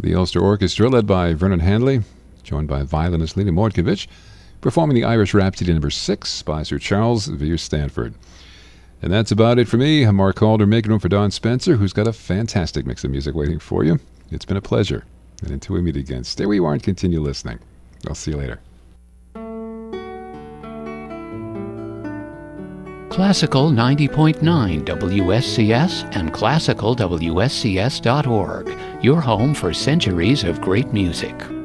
The Ulster Orchestra, led by Vernon Handley, joined by violinist Lena Mordkovich, performing the Irish Rhapsody No. 6 by Sir Charles Vere Stanford. And that's about it for me. I'm Mark Calder, making room for Don Spencer, who's got a fantastic mix of music waiting for you. It's been a pleasure. And until we meet again, stay where you are and continue listening. I'll see you later. Classical 90.9 WSCS and classicalwscs.org, your home for centuries of great music.